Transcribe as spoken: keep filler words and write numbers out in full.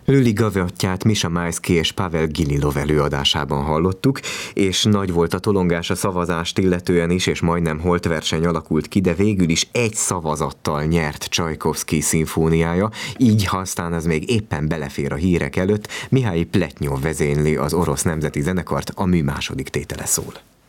Lüli Gavettját Misha Maisky és Pavel Gililov előadásában hallottuk, és nagy volt a tolongás a szavazást illetően is, és majdnem holtverseny alakult ki, de végül is egy szavazattal nyert Csajkovszky szimfóniája, így ha aztán az még éppen belefér a hírek előtt, Mihály Pletnyov vezényli az orosz nemzeti zenekart, a mű második tétele szól.